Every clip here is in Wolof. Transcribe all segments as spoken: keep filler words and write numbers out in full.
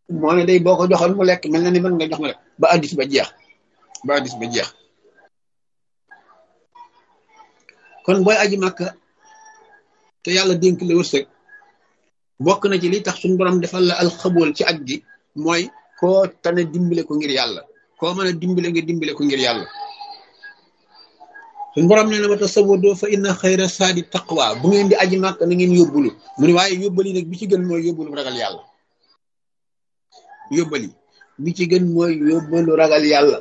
moo ne day boo ko joxoon mu lekk mel na ni mën nga jox ma lekk ba addis ba jeex ba addis ba jeex kon booy aji màkka te yàlla dénk la wërsëg bokk na ci li tax suñu borom defal la alxabool ci aj gi mooy koo tane dimbale ko ngir yàlla koo mën a dimbale nga dimbale ko ngir yàlla suñu borom nee na ma tasawwadu fa inna xayra saadi taqwa bu ngeen di aji màkk na ngeen yóbbulu mu ne waaye yóbbali nag bi ci gën mooy yóbbulu ragal yàlla yóbbali bi ci gën mooy yóbbalu ragal yàlla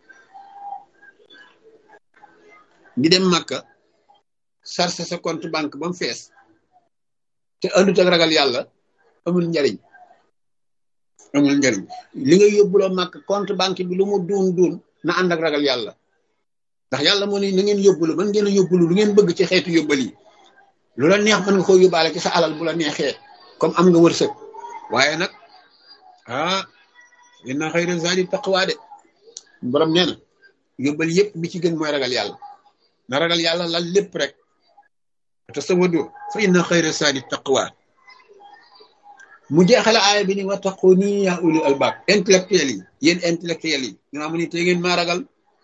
di dem màkka sarse sa compte banque ba mu fees te andut ak ragal yàlla amul njariñ amul njariñ li nga yóbbuloo màkk compte banque bi lu mu duun duun na ànd ak ragal yàlla ndax yàlla moo ne na ngeen yóbbulu mën ngeen a yóbbulu lu ngeen bëgg ci xeetu yóbbal yi lu la neex mën nga koo yóbbaale ci sa alal bu la neexee comme am nga wërsëg waaye nag ah inna xayra zaadi taqwa de borom nee na yóbbal yëpp bi ci gën mooy ragal yàlla na ragal yàlla la lépp rek tasawwadu fa inna xayra zaadi taqwa mu jeexale aaya bi ni wattaquni ya ulil albab intellectuel yi yéen intellectuel yi ñu amu ni te ngeen maa ragal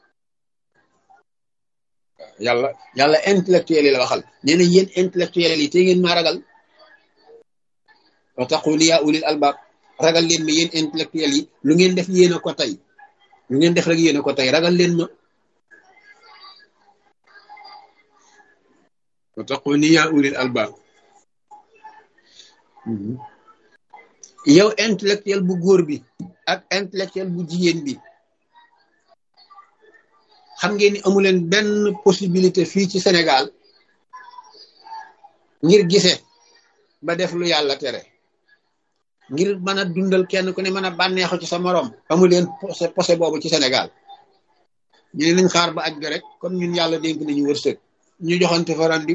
yàlla yàlla intellectuel yi la waxal nee na yéen intellectuel yi te ngeen maa ragal wattaquni ya ulil albab ragal leen ma yéen intellectuel yi lu ngeen def yéen a ko tey lu ngeen def rek yéen a ko tey ragal leen ma wattaquni ya ulil albab yow intellectuel bu góor bi ak intellectuel bu jigéen bi xam ngeen ni amuleen benn possibilité fii ci Sénégal ngir gise ba def lu yàlla tere ngir mën a dundal kenn ku ne mën a bànneexu ci sa morom amuleen posé posé boobu ci Sénégal ñu ne nañ xaar ba aj ga rek comme ñun yàlla dénk nañu wërsëg ñu joxante fa randiw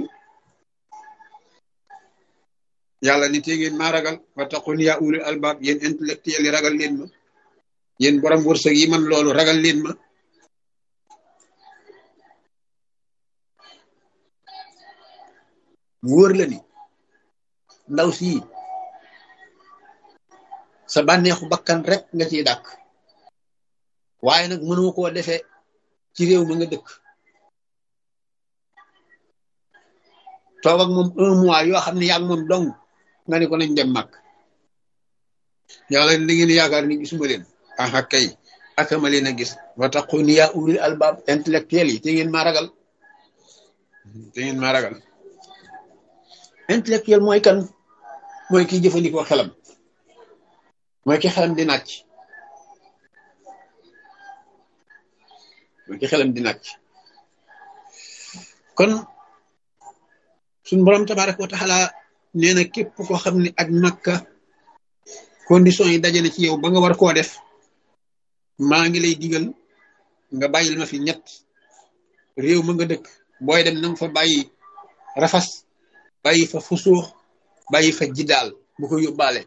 yàlla ni te ngeen maa ragal wattaqun ya ulil albab yéen intellectuel yi ragal leen ma yéen borom wërsëg yi man loolu ragal leen ma mu wóor la ni ndaw sii sa bànneexu bakkan rek nga ciy dàkk waaye nag mënoo koo defee ci réew ma nga dëkk toog ak moom un mois yoo xam ne yaa ngi moom dong nga ni ko nañ dem màkk yàlla da ngeen yaakaar ni gisuma leen aha kay akama leen a gis wattaquni ya ulil albab intellectuel yi te ngeen maa ragal te ngeen maa ragal intellectuel mooy kan mooy kiy jëfandikoo xelam mooy ki xelam di nàcc mooy ki xelam di nàcc kon suñ borom tabaraka wa taala nee na képp koo xam ne aj makka condition yi dajale ci yow ba nga war koo def maa ngi lay digal nga bàyyil ma fi ñett réew ma nga dëkk booy dem na nga fa bàyyi rafas bàyyi fa fusuux bàyyi fa jiddaal bu ko yóbbaale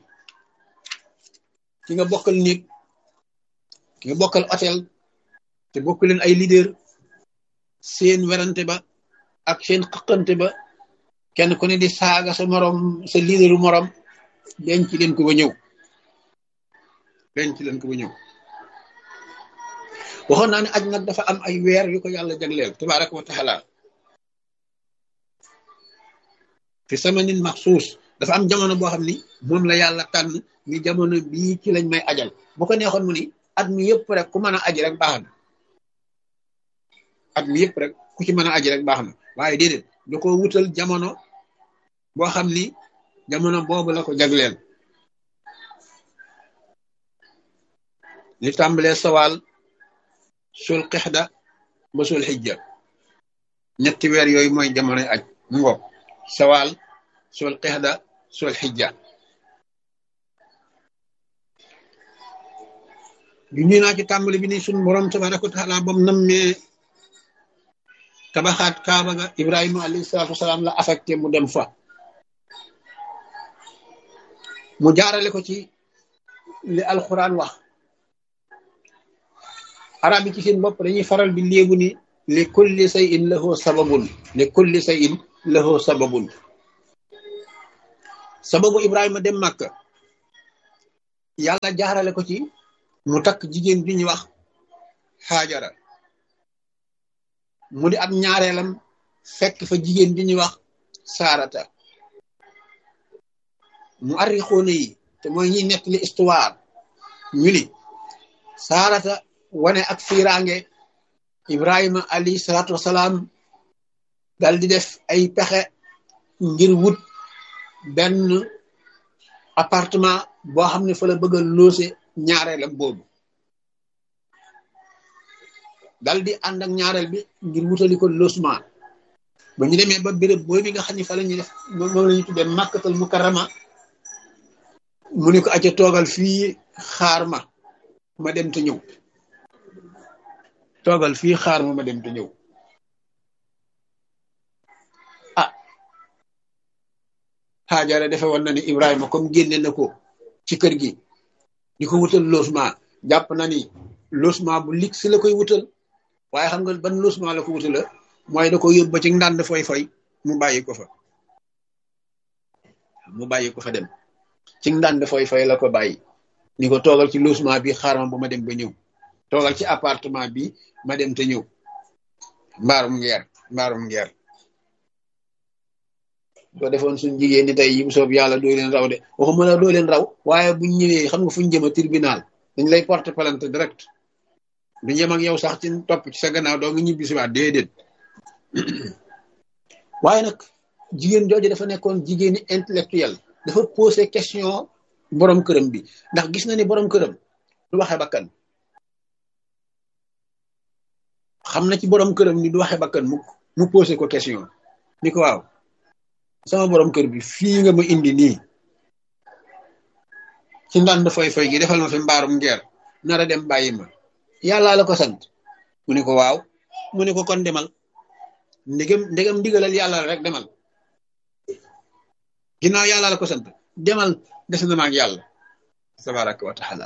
ki nga bokkal néeg ki nga bokkal hôtel te bokk leen ay leader seen werante ba ak seen xëqante ba kenn ku ne di saaga sa morom sa leaderu morom denc leen ko ba ñëw denc leen ko ba ñëw waxoon naa ne aj nag dafa am ay weer yu ko yàlla jagleel tabaraka wa taala fi samanin maxsuus dafa am jamono boo xam ni moom la yàlla tànn ni jamono bii ci lañ may ajal bu ko neexoon mu ni at mi yëpp rek ku mën a aji rek baax na at mi yëpp rek ku ci mën a aji rek baax na waaye déedéet da ko wutal jamono boo xam ni jamono boobu la ko jagleel li tàmbalee sawaal sul qixda ba sul xijja ñetti weer yooyu mooy jamonoy aj mu ngoog sawaal sul qixda sul xijja ju ñu naa ci tàmbali bi ni suñ borom tabaraka wa taala bam nammee tabaxaat kaaba ga ibrahima alayhi salaatu wasalaam la affecté mu dem fa mu jaarale ko ci li alquran wax arab yi ci seen bopp dañuy faral di léebu ni li kulli shay'in lahu sababun li kulli shay'in lahu sababun sababu ibrahima dem màkka yàlla jaarale ko ci mu takk jigéen bi ñuy wax Haajara mu di ab ñaareelam fekk fa jigéen bi ñuy wax Saarata mu arrixoone yi te mooy ñiy nettali histoire ñu ni Saarata wane ak fiiraange Ibrahima alayhi salaatu wasalaam dal di def ay pexe ngir wut benn appartement boo xam ne fa la bëgg a loose ñaareelam boobu dal di ànd ak ñaareel bi ngir wutali ko logement ba ñu demee ba béréb boobu bi nga xam ne fa la ñuy def moom la ñu tuddee Makkatal Mukarrama mu ne ko acca toogal fii xaar ma ma dem te ñëw toogal fii xaar ma ma dem te ñëw ah Haajara defe woon na ni Ibrahima comme génne na ko ci kër gi di ko wutal logement jàpp na ni logement bu lig si la koy wutal waaye xam nga ban logement la ko wutal la mooy da ko yóbbu ba ci ndànd foy foy mu bàyyi ko fa mu bàyyi ko fa dem ci ndànd foy foy la ko bàyyi ni ko toogal ci logement bi xaar ma ba ma dem ba ñëw toogal ci appartement bi ma dem te ñëw mbaarum ngeer mbaarum ngeer boo defoon suñ jigéen ñi tey yi bu soob yàlla doo leen raw de waxuma la doo leen raw waaye buñ ñëwee xam nga fuñ jëm a tribunal dañ lay porter plainte direct du ñem ak yow sax ci topp ci sa gannaaw doo nga ñibbi si waat déedéet waaye nag jigéen jooju dafa nekkoon jigéeni intellectuel dafa posé question borom këram bi ndax gis na ni borom këram du waxe bakkan xam na ci borom këram ni du waxe bakkan mu mu posé ko question ni ko waaw sama borom kër bi fii nga ma indi nii ci ndànd foy foy gi defal ma fi mbaarum ngeer nara dem bàyyi ma yàllaa la ko sant mu ne ko waaw mu ne ko kon demal ndegam ndegam ndigalal yàlla rek demal ginnaaw yàlla la ko sant demal des na ma ak yàlla tabaraka wa taala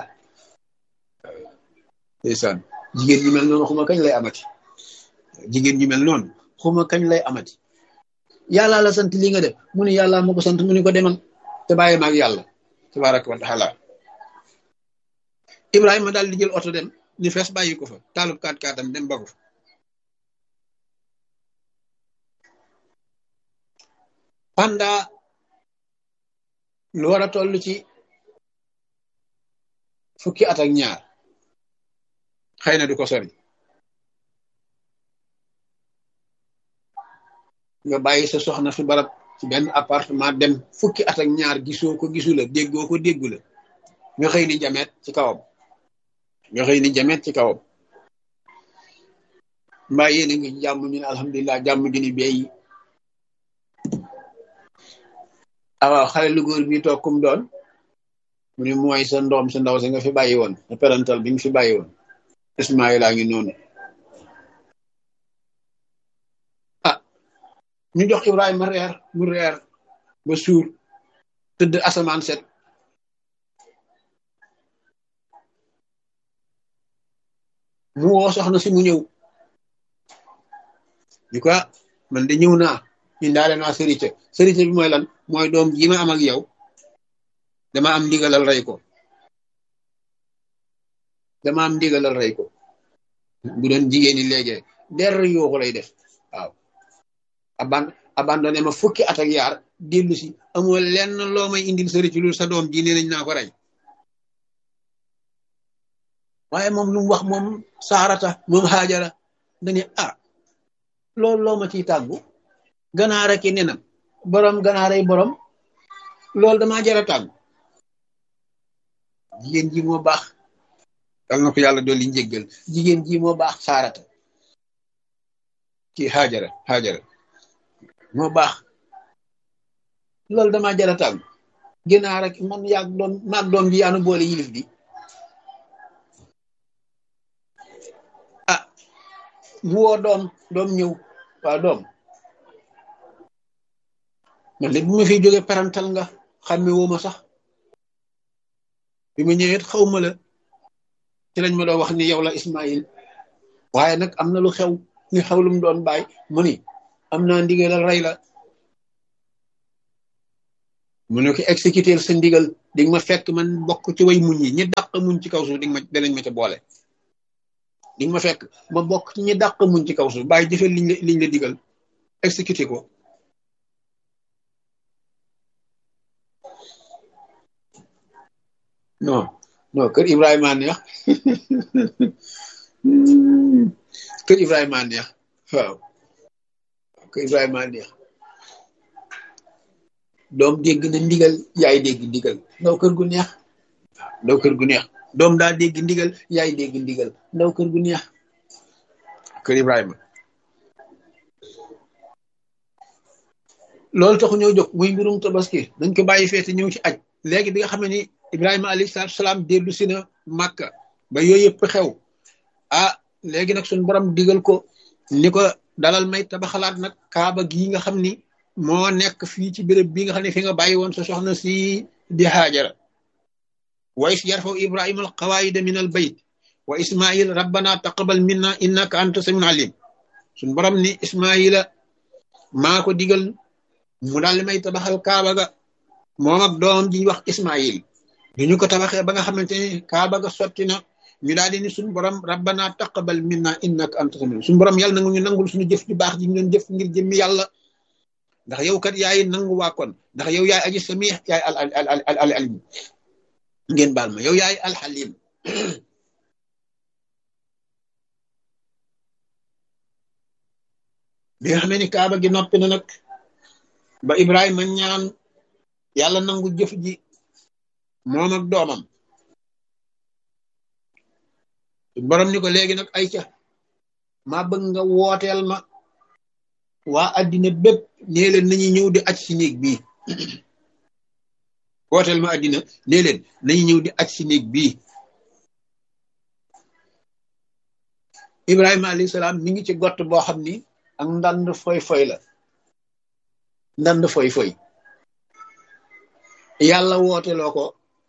ndeysaan jigéen ñi mel noonu xuma kañ lay amati jigéen ñi mel noonu xuma kañ lay amati yàlla la sant li nga def mu ne yàlla ma ko sant mu ne ko demal te bàyyi ma ak yàlla tabaraka wa taala Ibrahima daal di jël oto dem ni fees bàyyi ko fa taalub kaat kaatam dem ba ko fa pendant lu war a toll ci fukki at ak ñaar xëy na du ko sori nga bàyyi sa soxna fi barab ci benn appartement dem fukki at ak ñaar gisoo ko gisu la déggoo ko déggu la nga xëy ni jameet ci kawam nga xëy ni jameet ci kawam mbaa yéen a ngi jàmm ñu ne alhamdulilah jàmm ju ni beey awaaw xale lu góor bi toog kum doon mu ne mooy sa ndoom sa ndaw si nga fi bàyyi woon sa parental bi nga fi bàyyi woon Ismaïla ngi noonu ah ñu jox Ibrahima reer mu reer ba suur tëdd asamaan set mu woo soxna si mu ñëw di ko man de ñëw naa indaale naa sërite sërite bi mooy lan mooy doom ji ma am ak yow dama am ndigalal rey ko dama am ndigalal rey ko bu doon jigéen ñi léegi der yooxu lay def waaw aban abandonné ma fukki at ak yaar dellu si amoo lenn loo may indil sërite lu sa doom ji nee nañ naa ko rey waaye moom lu mu wax moom Saarata moom Haajara dañu ah loolu loo ma ciy tàggu ganaar ak i nenam borom ganaaray borom loolu damaa jar a tàggu jigéen ji moo baax dal na ko yàlla dolli njéggal jigéen ji moo baax Saarata kii Haajara Haajara moo baax loolu damaa jar a tàggu ganaar ak man yaag doom maag doom ji yaanu boole yilif bi mu woo doom doom ñëw waaw doom man de bu ma fiy jóge parental nga xàmme woo ma sax bi ma ñëwee xaw ma la ci lañ ma doon wax ni yow la Ismaïl waaye nag am na lu xew ñu xew lu mu doon bàyyi mu ni am naa ndigalal rey la mu ne ko exécuter sa ndigal di nga ma fekk man bokk ci way muñ yi ñi dàq muñ ci kaw suuf di nga ma danañ ma ca boole di nga ma fekk ma bokk ci ñi dàq muñ ci kaw suuf bàyyi jëfe liñ la liñ la digal exécuté ko non non kër Ibrahima neex kër Ibrahima neex waaw kër Ibrahima neex doom dégg na ndigal yaay dégg ndigal ndaw kër gu neex ndaw kër gu neex doom daa dégg ndigal yaay dégg ndigal ndaw kër gu neex kër Ibrahima loolu taxu ñëw jóg muy mbirum tabaski dañ ko bàyyi feete ñëw ci aj léegi bi nga xam ne ni Ibrahima alayhi salaatu salaam dellu si na Màkka ba yooyu yëpp xew ah léegi nag suñu borom digal ko ni ko dalal may tabaxalaat nag kaaba gii nga xam ni moo nekk fii ci béréb bi nga xam ne fi nga bàyyi woon sa soxna si di Haajara wa is yarfaw Ibrahima al qawaida min al bayt wa Ismail rabbana taqabal minna innaka anta samiul alim suñu borom ni Ismaila maa ko digal mu daal may tabaxal kaaba ga moom ak doomam ji wax Ismail bi ñu ko tabaxee ba nga xamante ni kaaba ga sotti na ñu daal di ni suñu borom rabbana taqabal minna innaka anta samiul suñu borom yàlla nangu ñu nangul suñu jëf ju baax ji ñu doon jëf ngir jëmmi yàlla ndax yow kat yaay nangu waa kon ndax yow yaay aji sami yaay al al al al alim ngeen baal ma yow yaay alxalim bi nga xamee ni kaaba gi noppi na nag ba Ibrahima ñaan yàlla nangu jëf ji moom ak doomam borom ni ko léegi nag ay ca maa bëgg nga wooteel ma waa addina bépp nee leen nañu ñëw di aj si néeg bii wooteel ma addina nee leen nañu ñëw di aj si néeg bii Ibrahima alayhi salaam mi ngi ci gott boo xam ni ak ndand foy foy la ndand foy foy yàlla wooteloo ko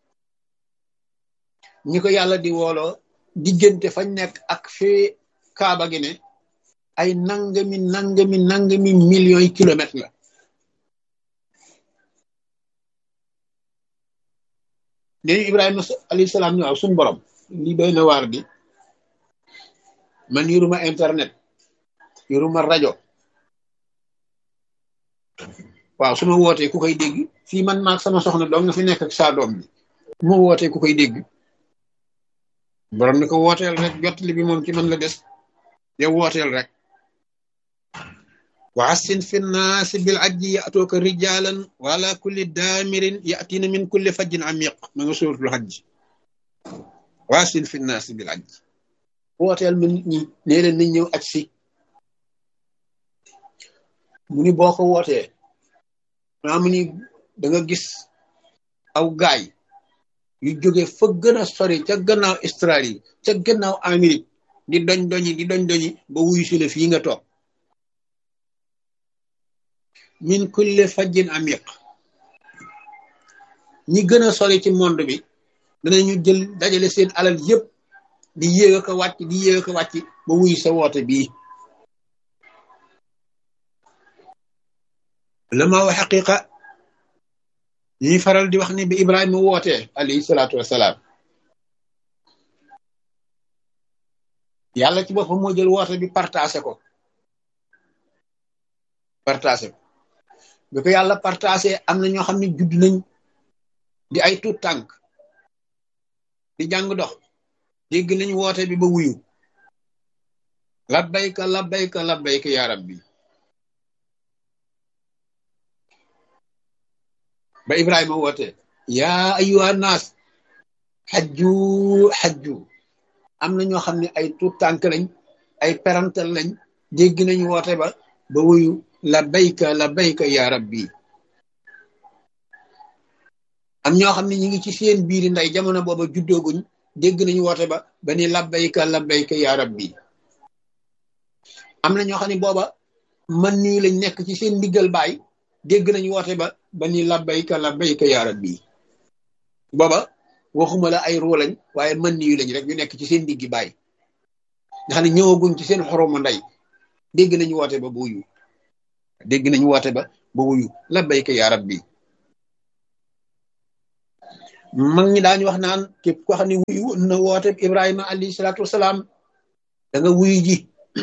ñi ko yàlla di wooloo diggante fañ nekk ak fi kaaba gi ne ay nangami nangami nangami millions yi kilomètres la léegi Ibrahima alayhi salaam ñu waaw suñu borom lii doy na waar di man yoruma internet yoruma rajo waaw su ma wootee ku koy dégg fii man maag sama soxna doom nga fi nekk ak saa doom bi su ma wootee ku koy dégg borom ni ko wooteel rek jottali bi moom ci man la des yow wooteel rek wa assin fi nnaasi bil ajji ya'tuuka rijaalan wa ala kulli daamirin ya'tiina min kulli fajjin amiq ma nga suuratul hajj wa assin fi nnaasi bil ajji wooteel ma nit ñi nee leen nañ ñëw aj si mu ni boo ko wootee maa mu ni da nga gis aw gaay yu jóge fa gën a sori ca gannaaw Australie ca gannaaw Amérique di doñ doñi di doñ doñi ba wuyu si la fii nga toog min kulli fajjin amiq ñi gën a sori ci monde bi danañu jël dajale seen alal yépp di yéeg ko wàcc di yéeg ko wàcc ba wuyu sa woote bii la ma wax xaqiqa ñuy faral di wax ni bi Ibrahima wootee alayhi salaatu wasalaam yàlla ci boppam moo jël woote bi partagé ko partagé ko bi ko yàlla partagé am na ñoo xam ne judd nañ di ay tuut tànk di jàng dox dégg nañ woote bi ba wuyu labbayka labbayka labbayka yaa rabbi ba Ibrahima woote yaa ayyuha naas xajju xajju am na ñoo xam ne ay tuut tànk lañ ay parental lañ dégg nañ woote ba ba wuyu labbayka labbayka yaa rabbi am ñoo xam ne ñi ngi ci seen biiri nday jamono booba juddooguñ dégg nañu woote ba ba ni labbayka labbayka yaa rabbi am na ñoo xam ne booba man nii lañ nekk ci seen ndiggal baay dégg nañu woote ba ba ni labbayka labbayka yaa rabbi booba waxuma la ay ruu lañ waaye man nii lañ rek ñu nekk ci seen ndiggi baay nga xam ne ñëwaguñ ci seen xoromu nday dégg nañu woote ba ba wuyu dégg nañu woote ba ba wuyu labbayka yaa rabbi mag ñi daañu wax naan képp koo xam ne wuyu na woote Ibrahima alayhi salaatu wasalaam da nga wuyu ji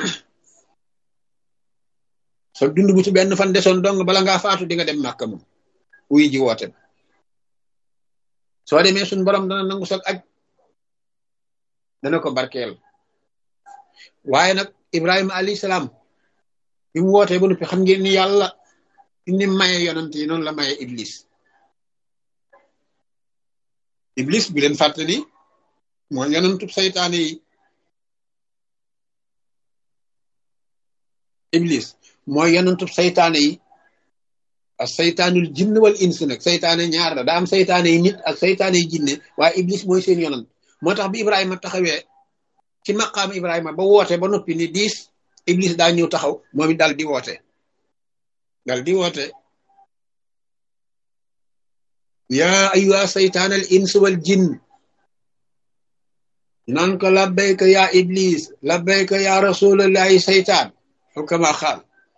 sa dund bu ci benn fan desoon dong bala ngaa faatu di nga dem Màkka moom wuyu ji woote soo demee suñ borom dana nangu sag aj dana ko barkeel waaye nag Ibrahima alayhi salaam bi mu wootee ba noppi xam ngeen ni yàlla ni maye yonant yi noonu la maye iblis iblis bi leen fàtte ni mooy yonantub saytaane yi iblis mooy yonantub saytaane yi ak saytaanul jinn wal ins nag saytaane ñaar la daa am saytaane yi nit ak saytaane yi jinne waaye iblis mooy seen yonant moo tax bi Ibrahima taxawee ci maqaam Ibrahima ba woote ba noppi ni diis iblis daa ñëw taxaw moom it dal di woote dal di woote yaa ayyuha saytaan al ins wal jinn naan ko labbayka yaa iblis labbayka yaa rasulallahi saytaan aw kama xaal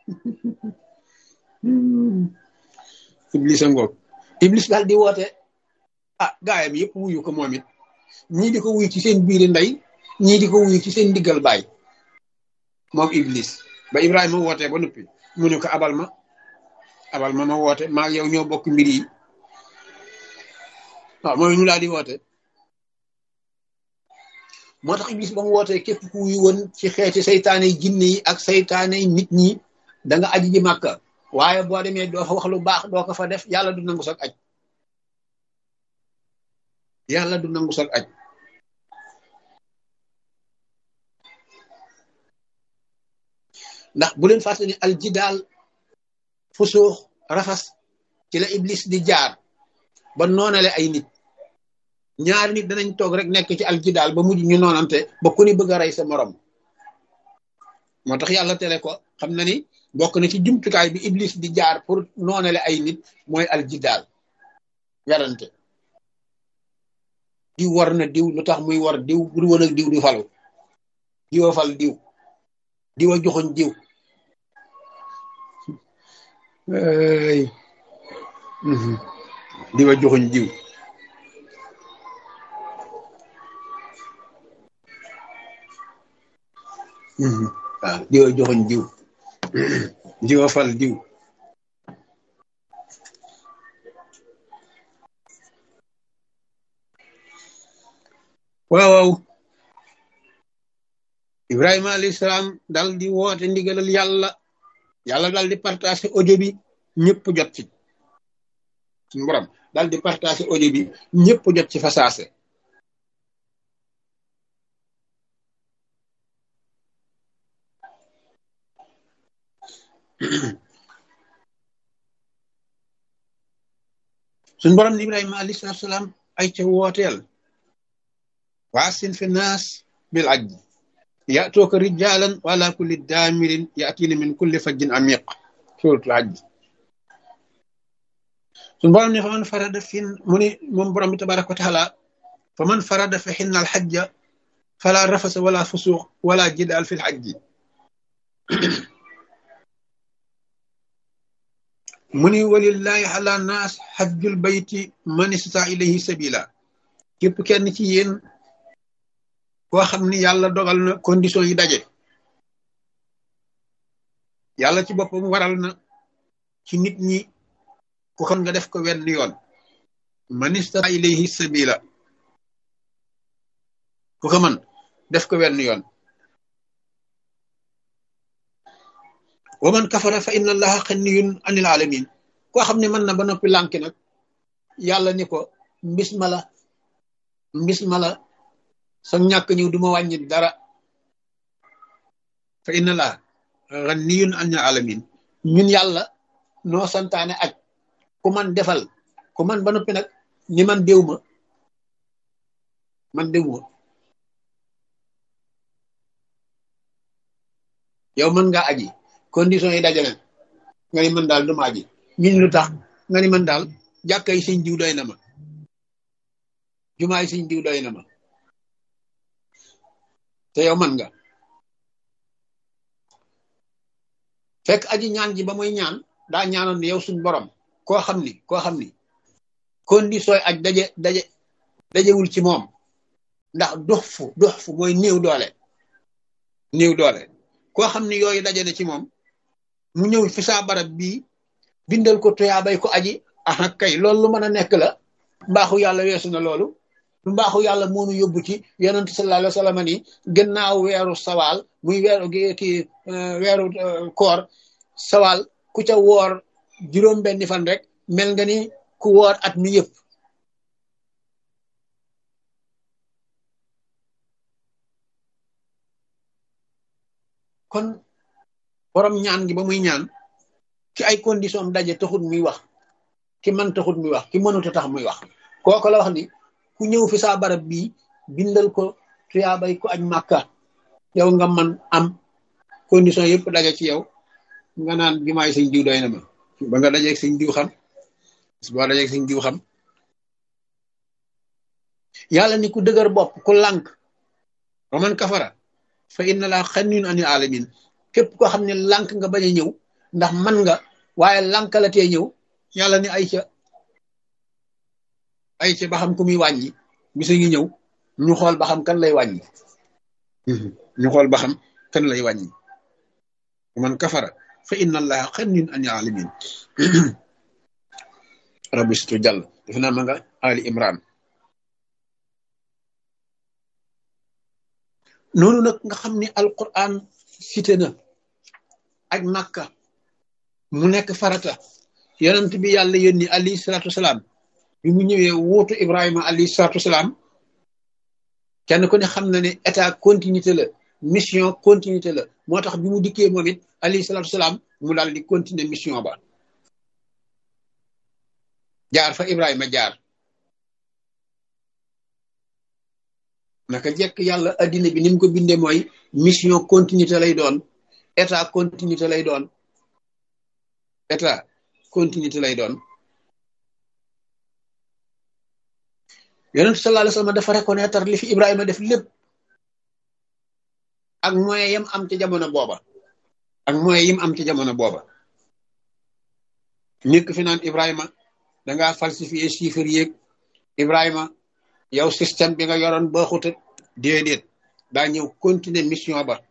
iblis a ngoog iblis daal di woote ah gaayam yëpp wuyu ko moom it ñii di ko wuyu ci seen biiri ndey ñii di ko wuyu ci seen diggal baay moom iblis ba Ibrahima woote ba noppi mu ne ko abal ma abal ma ma woote maa yow ñoo bokk mbir yi waaw mooy ñu laa di woote moo tax iblis ba mu wootee képp ku wuyu woon ci xeeti saytaane yi jinne yi ak saytaane yi nit ñi da nga aji ji Màkka waaye boo demee doo fa wax lu baax doo ko fa def yàlla du nangu sag aj yàlla du nangu sag aj ndax bu leen fàtte ni aljidaal fusuux rafas ci la iblis di jaar ba noonale ay nit ñaari nit danañ toog rek nekk ci aljidaal ba mujj ñu noonante ba ku ni bëgg a rey sa morom moo tax yàlla tere ko xam na ni bokk na ci jumtukaay bi iblis di jaar pour noonale ay nit mooy aljidaal yarante diw war na diw lu tax muy war diw bu woon ak diw di falu diwa fal diw diwa joxoñ diw ay diwa joxoñ diw waaw diwa joxoñ diw diwa fal diw waaw waaw Ibrahima alayhi salaam dal di woote ndigalal yàlla yàlla dal di partager audio bi ñëpp jot ci suñu borom dal di partager audio bi ñëpp jot ci fasaase suñu borom ni Ibrahima alayhi salaam ay ca wooteel waasin fi naas bil ajj ya'tuuka rijaalan wa ala kulli daamirin ya'tiina min kulli fajjin amiiq suuratul hajj suñu borom ne fa man farada fin mu ni moom borom bi tabaaraka wa taala fa man farada fi hinna al hajja fala rafasa wala fusuuq wala jidaal fil hajji mu ni walillahi ala naas hajjul bayti man istata ilayhi sabila képp kenn ci yéen koo xam ni yàlla dogal na condition yi daje yàlla ci boppam waral na ci nit ñi ku xam nga def ko wenn yoon man istata ilayhi sabila ku ko man def ko wenn yoon wa man kafara fa inna allaha xaniyun anil alamin koo xam ne mën na ba noppi lànki nag yàlla ni ko mbis ma la mbis ma la sa ñàkk ñëw duma wàññi dara fa inna allaha xaniyun anil alamin ñun yàlla noo santaane aj ku man defal ku man ba noppi nag ni man déw ma man déw ma yow mën nga aji condition yi dajale nga ni man daal duma aji ñun lu tax nga ni man daal jàkkay sëñ diw doy na ma jumaay sëñ diw doy na ma te yow man nga fekk aji ñaan ji ba muy ñaan daa ñaanoon ni yow suñ borom koo xam ni koo xam ni condition yi aj daje daje dajewul ci moom ndax dox fu dox fu mooy néew doole néew doole koo xam ne yooyu daje na ci moom mu ñëw fi saa barab bii bindal ko tuyaabay ko aji aha kay loolu lu mën a nekk la mbaaxu yàlla weesu na loolu lu mbaaxu yàlla moonu yóbbu ci yonent sallallahu alayhi wa sallam ni gannaaw weeru sawaal muy weeru kii weeru koor sawaal ku ca woor juróom benni fan rek mel nga ni ku woor at mi yëpp kon borom ñaan gi ba muy ñaan ci ay condition daje taxut muy wax ki man taxut muy wax ki mënut a tax muy wax kooku la wax ni ku ñëw fi saa barab bii bindal ko tuyaabay ko aj màkka yow nga man am condition yëpp daje ci yow nga naan jumaay sëñ diw doy na ma ba nga dajeeg sëñ diw xam boo dajeeg sëñ diw xam yàlla ni ku dëgër bopp ku lànk wa man kafara fa inna laa xaniyun anil alamin képp koo xam ne lànk nga bañ a ñëw ndax man nga waaye lànkalatee ñëw yàlla ni ay ca ay ca ba xam ku muy wàññi bisa ngi ñëw ñu xool ba xam kan lay wàññi ñu xool ba xam kan lay wàññi man kafara fa inna allaha xaniyun anil alamin rabistu jàll def naa ma nga ali imran noonu nag nga xam ni alquran cité na ak Makka mu nekk farata yonent bi yàlla yónni alayhi salaatu wasalaam bi mu ñëwee wuutu Ibrahima alayhi salaatu wasalaam kenn ku ne xam na ne état continuité la mission continuité la moo tax bi mu dikkee moom it alayhi salaatu wasalaam mu daal di continuer mission ba jaar fa Ibrahima jaar naka jekk yàlla addina bi ni mu ko bindee mooy mission continuité lay doon état continuité lay doon état continuité lay doon yonent sallallahu alayhi wasallam dafa reconnaître li fi Ibrahima def lépp ak moyen yam am ci jamono booba ak moyen yim am ci jamono booba nekk fi naan Ibrahima dangaa falsifier chiffres yeeg Ibrahima yow système bi nga yoroon ba xuta déedéet daa ñëw continuer mission ba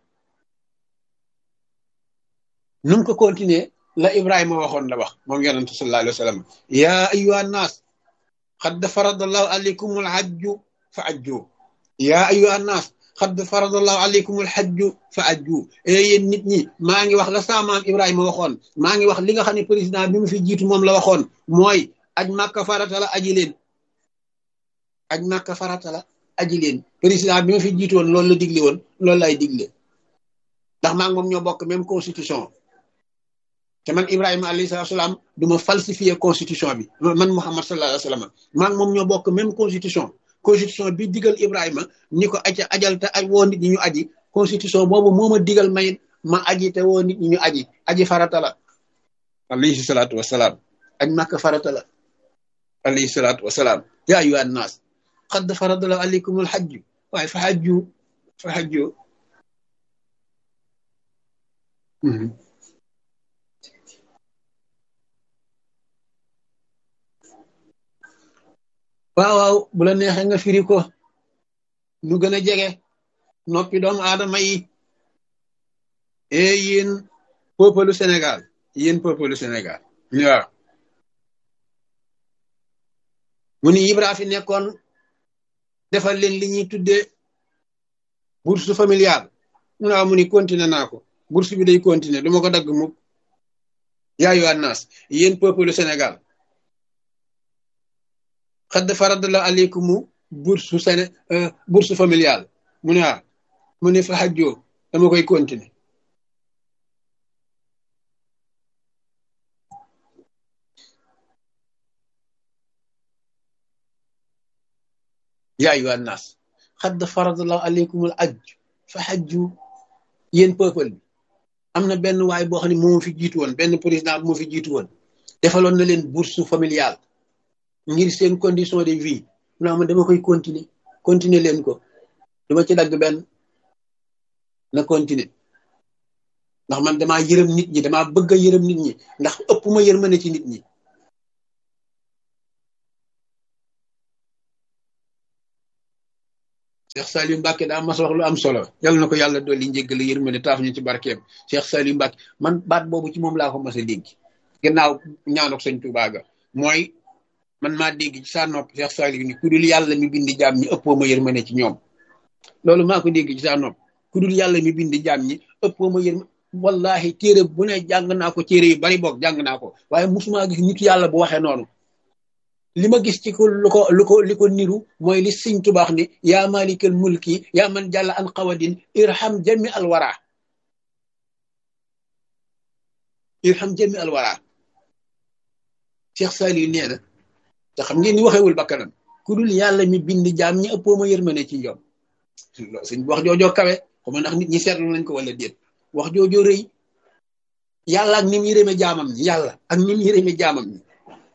nu mu ko continuer la Ibrahima waxoon la wax moom yonent sallallahu alayhi wa sallam yaa ayyuhan naas qad faradallahu alaykumul hajju fa ajju yaa ayyuhan naas qad faradallahu alaykumul hajju fa ajju e yéen nit ñi maa ngi wax la sa maam Ibrahima waxoon maa ngi wax li nga xam ne président bi mu fi jiitu moom la waxoon mooy aj Makka farata la aji leen aj Makka farata la aji leen président bi ma fi jiitu woon loolu la digle woon loolu lay digle ndax maa ngi moom ñoo bokk même constitution te man Ibrahima alayhi salaam du ma falsifier constitution bi man Muhammad sallallahu alayhi wa sallam maa ngi moom ñoo bokk même constitution constitution bi digal Ibrahima ni ko aja ajal te aj woo nit ñi ñu aji constitution boobu moo ma digal may ma aji te woo nit ñi ñu aji aji farata la alayhi salaatu wasalaam aj Makka farata la alayhi salaatu wasalaam yaa ayyuhan naas qad faradallahu alaykumul hajju waaye fa hajju fa hajju waaw waaw bu la neexee nga firi ko nu gën a jege noppi doomu aadama yi e yéen peuple Sénégal yéen peuple Sénégal waaw mu ni Ibra fi nekkoon defal leen li ñuy tuddee bourse familiale mu ne waaw mu ni continuer naa ko bourse bi day continuer du ma ko dagg mukk yaa ayyuhan naas yéen peuple Sénégal xadd faradallahu alaykumu bourse Séné bourse familiale mu ne waaw mu ne fa xajjoo dama koy continuer yaa ayyuhan naas xadd faradallahu alaykumul hajj fa xajju yéen peuple bi am na benn waay boo xam ne moo fi jiitu woon benn président moo fi jiitu woon defaloon na leen bourse familiale ngir seen condition de vie non man dama koy continuer continuer leen ko dama ci dagg benn na continuer ndax man damaa yërëm nit ñi damaa bëgg a yërëm nit ñi ndax ëpp ma yërmande ci nit ñi Cheikh Saliou Mbacke daa mas wax lu am solo yal na ko yàlla dolli njéggal yërmande taaf ñu ci barkeem Cheikh Saliou Mbacke man baat boobu ci moom laa ko mas a dégg gannaaw ñaanok sëñ Tuubaa ga mooy man maa dégg ci saa nopp Cheikh Saliou ni ku dul yàlla mi bindi jaam ñi ëppoo ma yërmande ci ñoom loolu maa ko dégg ci saa nopp ku dul yàlla mi bindi jaam ñi ëppoo ma yërmande wallahi téere bu ne jàng naa ko téere yu bari boog jàng naa ko waaye musuma gis nit yàlla bu waxee noonu li ma gis ci ko lu ko lu ko li ko niru mooy li sëñ Tuubaa ni yaa malikal mulki yaa man jàlla an xawadin irham jami alwara irham jami alwara Cheikh Saliou nee na te xam ngeen ni waxewul bakkanam ku dul yàlla mi bind jaam ñi ëppoo ma yërmande ci ñoom sëñ wax joojoo kawe xama ndax nit ñi seetlu nañ ko wala déet wax joojoo rëy yàlla ak ni mu yërëme jaamam ñi yàlla ak ni mu yërëme jaamam ñi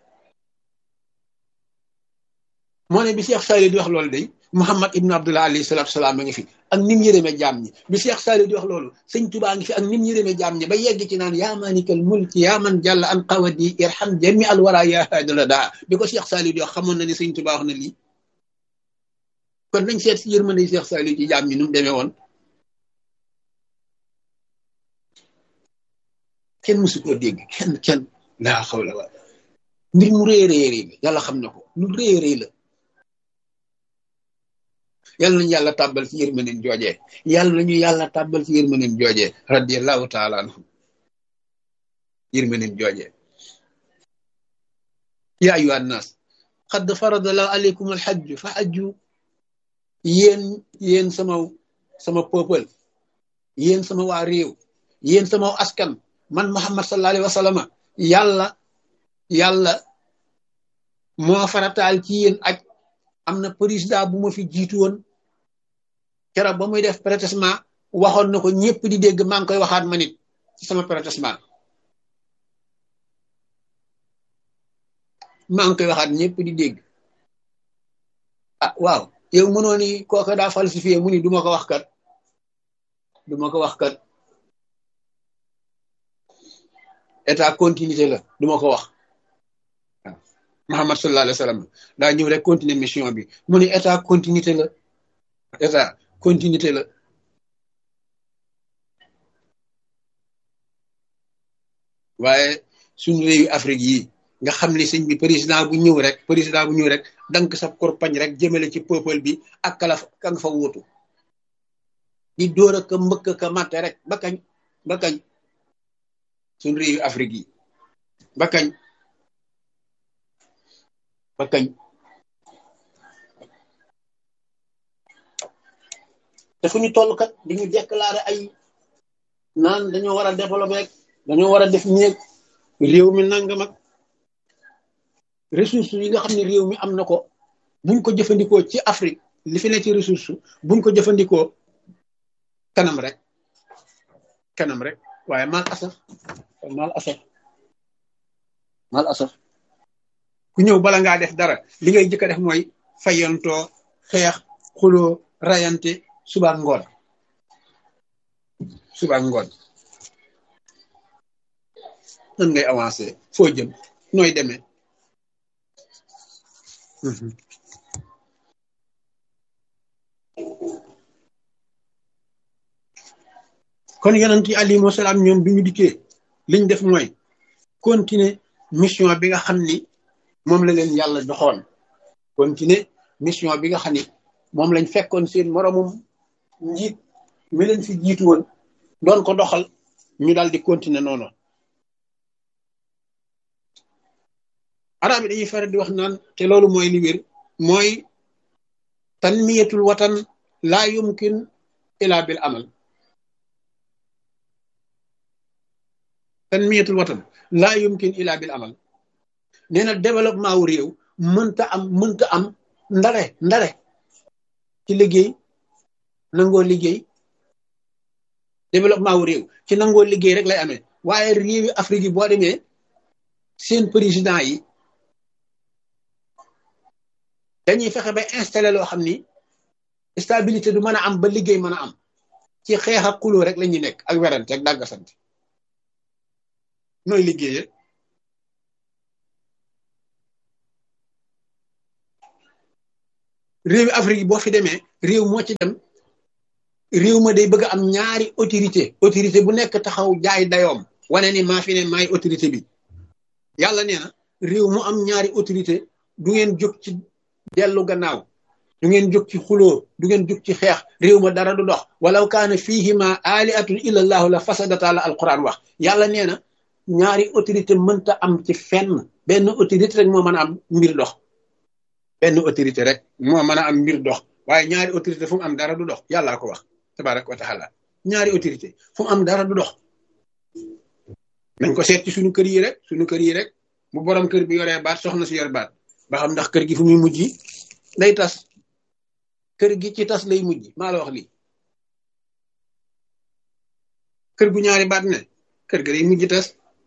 moo ne bi Cheikh Saliou di wax loolu day Muhammad ibn Abdullah alayhi salatu salaam a ngi fi ak nim yërëme jaam ñi bi Cheikh Saliou di wax loolu sëñ Tuubaa ngi fi ak nim yërëme jaam ñi ba yegg ci naan yaa maalikal mulki yaa man jàlla an qawadi irham jami al wara yaa haadala daa bi ko Cheikh Saliou di wax xamoon na ni sëñ Tuubaa wax na lii kon nañ seet si yërmande Cheikh Saliou ci jaam ñi nu mu demee woon kenn mësu koo dégg kenn kenn laa xawla wala mbir mu rëy rëy rëy la yàlla xam na ko lu rëy rëy la yàlla nañu yàlla tàbbal ci yërmandeem joojee yàlla nañu yàlla tàbbal ci yërmandeem joojee radiyallahu taala anhu yërmandeem joojee yaa ayyuhan naas qad faradallahu alaykum alhajj fa hajju yéen yéen sama sama peuple yéen sama waa réew yéen sama askan man Muhammad sallallahu alayhi wa sallam yàlla yàlla moo farataal ci yéen aj am na président bu ma fi jiitu woon keroog ba muy def protestement waxoon na ko ñëpp di dégg maa ngi koy waxaat ma nit ci sama protestement maa ngi koy waxaat ñëpp di dégg ah waaw yow mënoo ni kooka daa falsifié mu ni du ma ko wax kat du ma ko wax kat état continuité la du ma ko wax waaw Muhammad sallallahu alayhi wa sallam daa ñëw rek continuer mission bi mu ni état continuité la état continuité la waaye suñu réewi Afrique yi nga xam ne sëñ bi président bu ñëw rek président bu ñëw rek dank sa korpañ rek jëmale ci peuple bi ak kala ka nga fa wuutu di dóor a ka mbëkk ka matte rek ba kañ ba kañ suñu réewi Afrique yi ba kañ ba kañ te fu ñu toll kat di ñu déclaré ay naan dañoo war a développé rek dañoo war a def néeg réew mi nangam ak ressources yi nga xam ne réew mi am na ko buñ ko jëfandikoo ci Afrique li fi ne ci ressource buñ ko jëfandikoo kanam rek kanam rek waaye mal asaf mal asaf mal asaf ku ñëw bala ngaa def dara li ngay jëkk a def mooy fayantoo xeex xuloo rayante suba ngoon suba ngoon nan ngay avancé foo jëm nooy demee kon yonent yi alayhimu salaam ñoom bi ñu dikkee liñ def mooy continuer mission bi nga xam ni moom la leen yàlla doxoon continuer mission bi nga xam ni moom lañ fekkoon seen moromum njiit mi leen fi jiitu woon doon ko doxal ñu daal di continuer noonu arab yi dañuy faral di wax naan te loolu mooy li wér mooy tanmiyatul watan laa yumkin ila bil amal tanmiyatul watan laa yumkin ila bil amal nee na développement wu réew mënta am mënta am ndare ndare ci liggéey nangoo liggéey développement wu réew ci nangoo liggéey rek lay amee waaye réewi Afrique yi boo demee seen président yi dañuy fexe ba installé loo xam ni stabilité du mën a am ba liggéey mën a am ci xeex ak xuloo rek la ñuy nekk ak werante ak dàggasante nooy liggéeyee réewi Afrique yi boo fi demee réew moo ci dem réew ma day bëgg am ñaari autorité autorité bu nekk taxaw jaay dayoom wane ni maa fi ne maay autorité bi yàlla nee na réew mu am ñaari autorité du ngeen jóg ci dellu gannaaw du ngeen jóg ci xuloo du ngeen jóg ci xeex réew ma dara du dox walaw kaana fihima aliatun illa allahu la fasadata la alquran wax yàlla nee na ñaari autorité mënta am ci fenn benn autorité rek moo mën a am mbir dox benn autorité rek moo mën a am mbir dox waaye ñaari autorité fu mu am dara du dox yàllaa ko wax tabaraka wa taala ñaari autorité fu mu am dara du dox nañ ko seet ci suñu kër yi rek suñu kër yi rek bu borom kër bi yoree baat soxna si yor baat ba xam ndax kër gi fu muy mujj day tas kër gi ci tas lay mujj maa la wax lii kër gu ñaari baat ne kër ga day mujj tas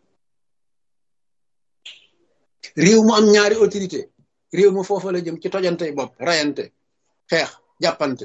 réew mu am ñaari autorité réew mu foofa la jëm ci tojantey bopp rayante xeex jàppante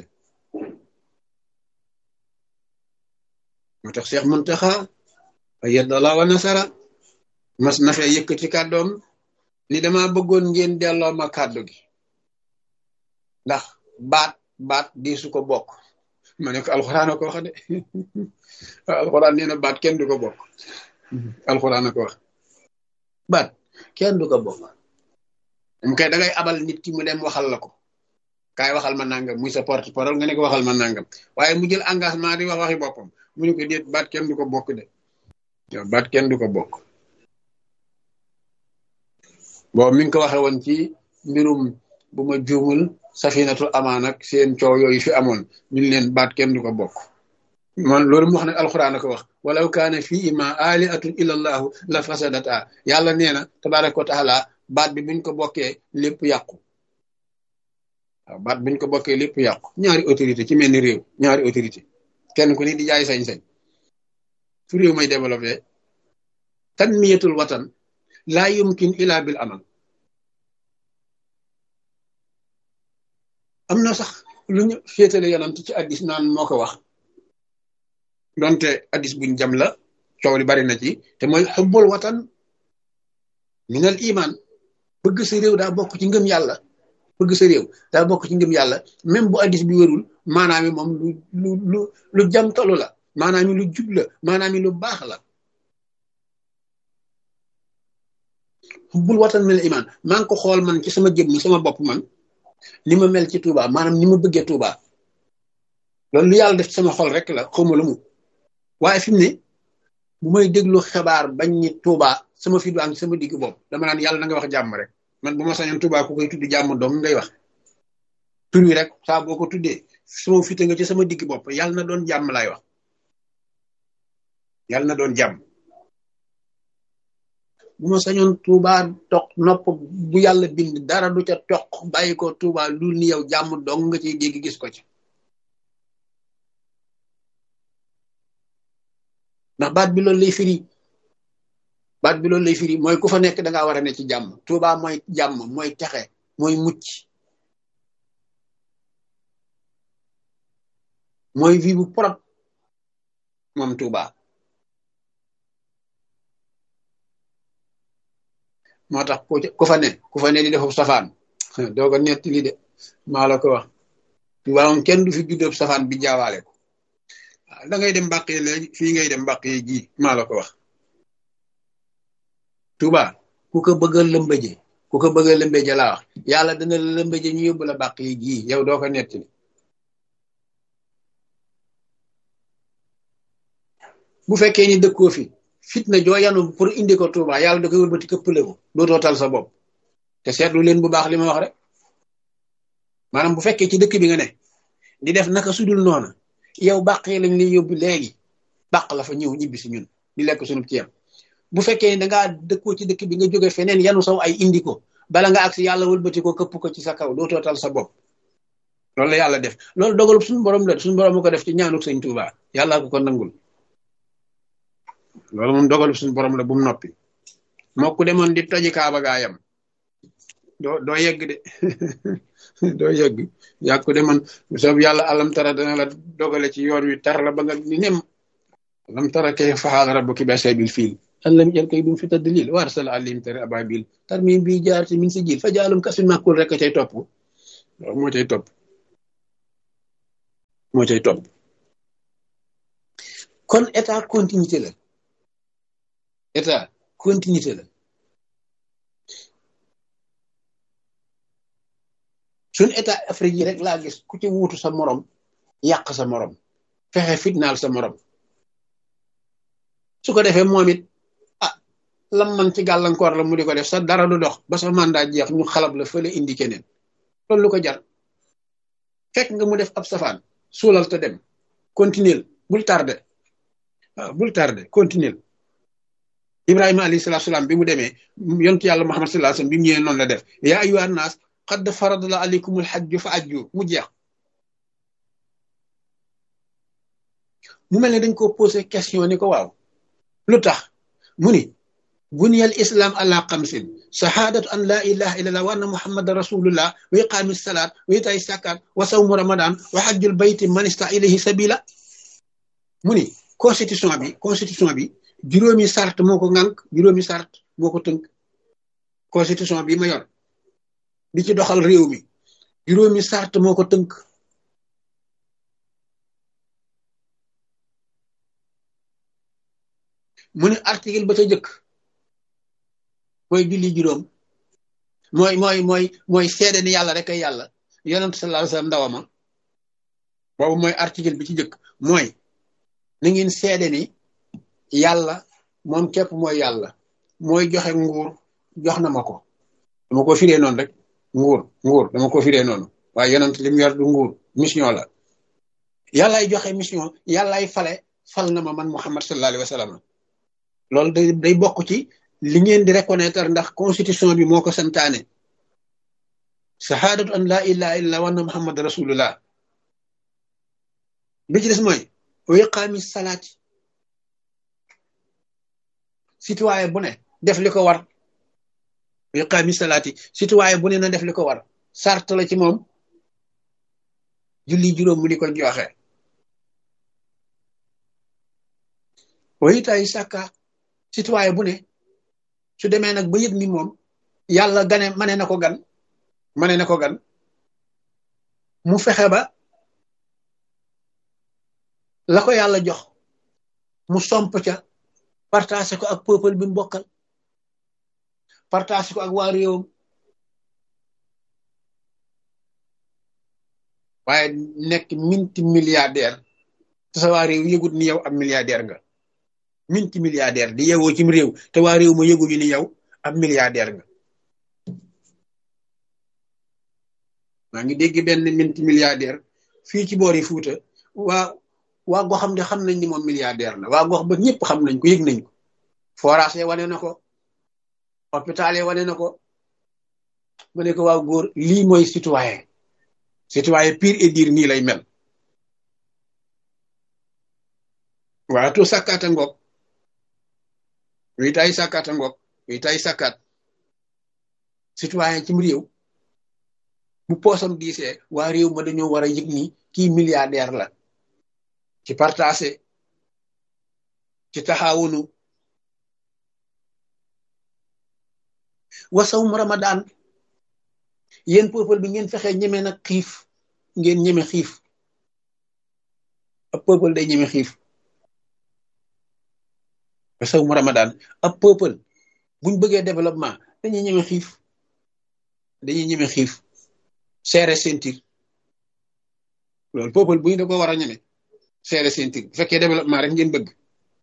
moo tax Cheikh Muntaxa ayyadallah wa nasara mas na fee yëkkati kàddoom ni dama bëggoon ngeen delloo ma kàddu gi ndax baat baat di su ko bokk ma ne ko alxuraan a ko wax de alxuraan nee na baat kenn du ko bokk alxuraan a ko wax baat kenn du ko bokk mu kay da ngay abal nit ki mu dem waxal la ko kaay waxal ma nangam muy sa porte parole nga ne ko waxal ma nangam waaye mu jël engagement di wax waxi boppam mu ne ko déet baat kenn du ko bokk de yow baat kenn du ko bokk boobu mi ngi ko waxe woon ci mbirum bu ma juumul safinatul amaan ak seen coow yooyu fi amoon ñu leen baat kenn du ko bokk man loolu mu wax nag alxuraan a ko wax walaw kaana fii ima aliatun illa allahu la fasadata yàlla nee na tabaraka wa taala baat bi buñ ko bokkee lépp yàqu waaw baat buñ ko bokkee lépp yàqu ñaari autorité ci mel ni réew ñaari autorité kenn ku ni di jaay sañ-sañ fu réew may développé tanmiyatul watan laa yumkin ila bil amal am na sax lu ñu féetale yonant ci addis naan moo ko wax donte addis buñ jam la coow li bari na ci te mooy xubbul watan minal iman bëgg sa réew daa bokk ci ngëm yàlla bëgg sa réew daa bokk ci ngëm yàlla même bu addis bi wérul maanaam mi moom lu lu lu lu jamtalu la maanaam mi lu jub la maanaam mi lu baax la xubbul watan minal iman maa ngi ko xool man ci sama jëmm sama bopp man ni ma mel ci Touba maanaam ni ma bëggee Touba loolu lu yàlla def ci sama xol rek la xawma lu mu waaye fi mu ne bu may déglu xibaar bañ ni Touba sama fi du am sama digg bopp dama naan yàlla na nga wax jàmm rek man bu ma sañoon Touba ku koy tuddi jàmm dong ngay wax tur wi rek saa boo ko tuddee sama fite nga ci sama digg bopp yàlla na doon jàmm laay wax yàlla na doon jàmm bu ma sañoon Touba toq nopp bu yàlla bind dara du ca toq bàyyi ko Touba lu ni yow jàmm dong nga ciy dégg gis ko ci ndax baat bi loolu lay firi baat bi loolu lay firi mooy ku fa nekk da ngaa war a ne ci jàmm Touba mooy jàmm mooy texe mooy mucc mooy vie bu propre moom Touba moo tax ku fa ne ku fa ne di defu safaan doo ko netti li de maa la ko wax Touba moom kenn du fi juddoo safaan bi jaawaale ko da ngay dem mbàq yi léegi fii ngay dem mbàq yi ji maa la ko wax Touba ku ko bëgg a lëmbëje ku ko bëgg a lëmbëje laa wax yàlla dana la lëmbëje ñu yóbbu la mbàq yi ji yow doo ko netti li bu fekkee ni dëkkoo fi fitna joo yanu pour indi ko Touba yàlla da koy wëlbati këppale ko dootoo tal sa bopp te seetlu leen bu baax li ma wax rek maanaam bu fekkee ci dëkk bi nga ne di def naka sudul noona yow bàq yi lañ lay yóbbu léegi bàq la fa ñëw ñibbi si ñun di lekk sunu ceeb bu fekkee ni dangaa dëkkoo ci dëkk bi nga jóge feneen yanu saw ay indi ko bala nga agsi yàlla wëlbati ko këpp ko ci sa kaw dootoo tal sa bopp loolu la yàlla def loolu dogalub suñu borom la suñu borom ko def ci ñaanuk sëñ Touba yàllaa ko ko nangul loolu moom dogalub suñu borom la bu mu noppi moo ku demoon di toji kaaba gaayam doo doo yegg de doo yegg yaa ko demoon soob yàlla alam tara dana la dogale ci yoon wi tar la ba nga ni nem alam tara kay faxaala rabbuki bi ashabil fiil allam jël koy dum fi tadlil wa arsala alayhim tari ababil tarmim bi jaar ci min si jil fa jaalum kasin màkkul rek cay topp moo cay topp moo cay topp kon état continuité la état continuité la suñ état Afrique yi rek laa gis ku ci wuutu sa morom yàq sa morom fexe fitnaal sa morom su ko defee moom it ah lam man ci gàllankoor la mu di ko def sa dara du dox ba sa mandat jeex ñu xalab la fële indi keneen loolu lu ko jar fekk nga mu def ab safaan suulal te dem continuer bul tardé waaw bul tardé continuer Ibrahima alayhi salaatu salaam bi mu demee yontu yàlla Muhammad sallallahu alayhi wasallam bi mu ñëwee noonu la def yaa ayyuhan naas qad faradallahu alaykumul hajju fa ajju mu jeex mu mel ne dañ ko posé question ni ko waaw lu tax mu ni buniyal islam ala xamsin shahadatu an la ilaha illallah wa anna muhammadan rasulullah wa iqami salat wa itaay sakat wa sawmu ramadan wa hajjul bayti man ista ilayhi sabila mu ni constitution bi constitution bi juróomi sart moo ko ŋànk juróomi sart moo ko tënk constitution bi ma yor di ci doxal réew mi juróomi sart moo ko tënk mu ne article ba ca jëkk mooy julli juróom mooy mooy mooy mooy seede ni yàlla rek ay yàlla yonent sallallahu alayhi wasallam ndawama boobu mooy article bi ci jëkk mooy na ngeen seede ni yàlla moom képp mooy yàlla mooy joxe nguur jox na ma ko dama ko firee noonu rek nguur nguur dama ko firee noonu waaye yonent li mu yor du nguur mission la yàllaay joxe mission yàllaay fale fal na ma man Muhammad sallallahu alayhi wasallam loolu day day bokk ci li ngeen di reconnaître ndax constitution bi moo ko santaane shahadatu an la ilaha illa wa anna muhammad rasulullah bi ci des mooy wa iqaami salaati citoyen bu ne def li ko war wa iqaami salaati citoyen bu ne na def li ko war sart la ci moom julli juróom mu di ko joxe wa itaay sàkka citoyen bu ne su demee nag ba yëg ni moom yàlla gane mane na ko gan mane na ko gan mu fexe ba la ko yàlla jox mu somp ca partagé ko ak peuple bi mu bokkal partagé ko ak waa réewam waaye nekk minti milliardaire te sa waa réew yëgut ni yow ab milliardaire nga minti milliardaire di yeewoo cim réew te waa réew ma yëguñu ni yow ab milliardaire nga maa ngi dégg benn minti milliardaire fii ci boori Fuuta waa waa gox xam ne xam nañ ni moom milliardaire la waa gox ba ñëpp xam nañ ko yëg nañ ko forage wane na ko hôpital yi wane na ko ma ne ko waaw góor lii mooy citoyen citoyen pur et dur nii lay mel waa tu sàkkaata ngoog wi tay sàkkaata ngoog wi tay sàkkaat citoyen cim réew bu poosam diisee waa réew ma dañoo war a yëg ni kii milliardaire la ci partagé ci taxawunu wasawum ramadan yéen peuple bi ngeen fexe ñeme nag xiif ngeen ñeme xiif ab peuple day ñeme xiif wasawum ramadan ab peuple buñ bëggee développement dañuy ñeme xiif dañuy ñeme xiif serré ceinture loolu peuple buñ da ko war a ñeme serré ceinture bu fekkee développement rek ngeen bëgg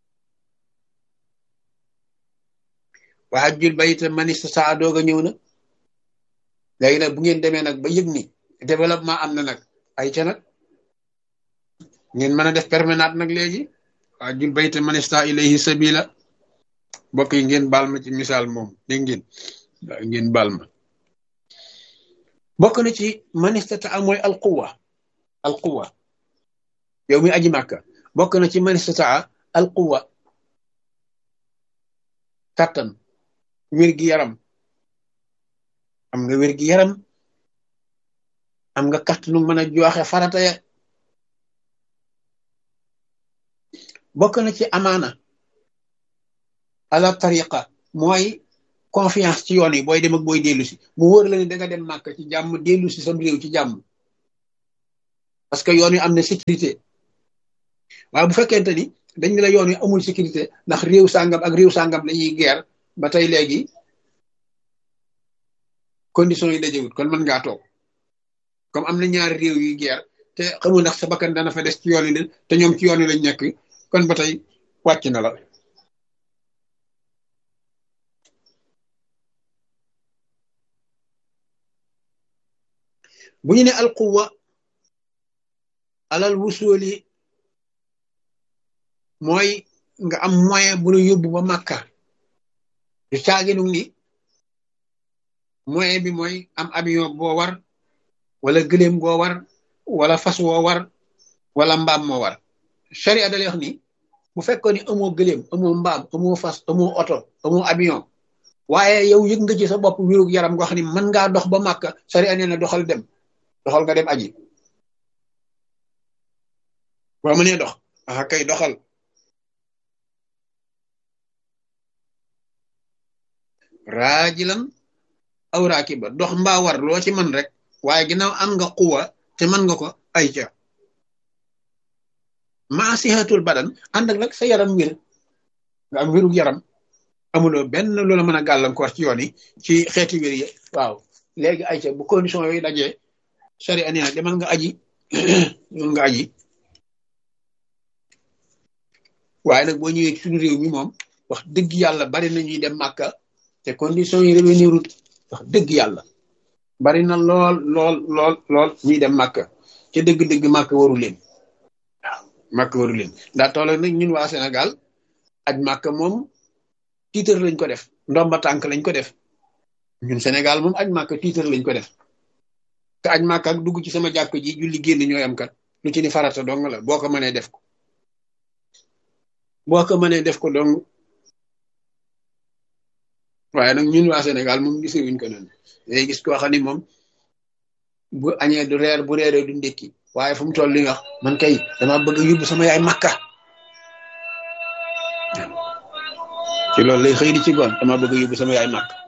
wa hajjul bayta man istata'a doog a ñëw na léegi nag bu ngeen demee nag ba yëg ni développement am na nag ay ca nag ngeen mën a def permanente nag léegi wa hajjul bayta man istata'a ilayhi sabila mbokk yi ngeen baal ma ci misaal moom dégg ngeen ngeen baal ma bokk na ci man istata'a mooy alquwa alquwa yow mi aji màkka bokk na ci man istata'a alquwa kattan wér-gi yaram am nga wér-gi yaram am nga kattanu mën a joxe farata ya bokk na ci amaana ala tariqa mooy confiance ci yoon yi booy dem ak booy dellu si mu wóor la ne da nga dem màkk ci jàmm dellu si sam réew ci jàmm parce que yoon yi am na sécurité waaye bu fekkente ni dañ ne la yoon yi amul sécurité ndax réew sàngam ak réew sàngam lañuy guerre ba tey léegi conditions yi dajewut kon mën ngaa toog comme am na ñaari réew yuy guerre te xamul ndax sa bakkan dana fa des ci yoon yi leen te ñoom ci yoon yi lañ nekk kon ba tey wàcc na la bu ñu ne alquwa alal wusuli mooy nga am moyen bu la yóbbu ba Makka du caaginu ni moyen bi mooy am avion boo war wala gëléem boo war wala fas woo war wala mbaam moo war charia da lay wax ni bu fekkoon ni amoo gëléem amoo mbaam amoo fas amoo oto amoo avion waaye yow yëg nga ci sa bopp wérug yaram goo xam ni mën ngaa dox ba Makka charia nee na doxal dem doxal nga dem aji boo mënee dox ah kay doxal raajilan aw raakiba dox mbaa war loo ci mën rek waaye ginnaaw am nga quwa te mën nga ko ay ca maa sihatul badan ànd ak nag sa yaram wér nga am wérug yaram amuloo benn loola mën a gàllankoor ci yoon yi ci xeeti wér yi waaw léegi ay ca bu condition yooyu dajee sari ani na demal nga aji demal nga aji waaye nag boo ñëwee ci suñu réew mi moom wax dëgg yàlla bari na ñuy dem Màkka te condition yi réunirut wax dëgg yàlla bari na lool lool lool lool ñuy dem Màkka te dëgg-dëgg Màkka waru leen waaw Màkka waru leen ndaa toll nag ñun waa Sénégal aj Màkka moom titre lañ ko def ndomba tànk lañ ko def ñun Sénégal moom aj Màkka titre lañ ko def te aj Màkka ak dugg ci sama jàkk ji julli génn ñooy am kat lu ci ni farata dong la boo ko mënee def ko boo ko mënee def ko dong waaye nag ñun waa Sénégal moom gisee wuñ ko noonu day gis koo xam ni moom bu añee du reer bu reeree du ndékki waaye fu mu toll li nga wax man kay dama bëgg a yóbbu sama yaay Makka ci loolu lay xëy di ci goon dama bëgg a yóbbu sama yaay Makka